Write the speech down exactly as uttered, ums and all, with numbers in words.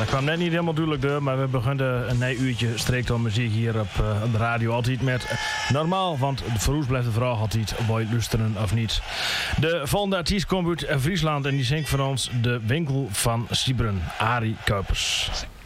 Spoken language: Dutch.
dat kwam net niet helemaal duidelijk door, maar we begonnen een nee uurtje streekt om muziek hier op, uh, op de radio. Altijd met uh, normaal, want voor ons blijft de vraag altijd, wil je luisteren of niet. De volgende artiest komt uit Friesland en die zingt voor ons De Winkel van Siebren, Arie Kuipers.